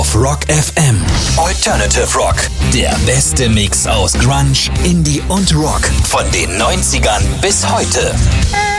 auf Rock FM. Alternative Rock, der beste Mix aus Grunge, Indie und Rock. Von den 90ern bis heute.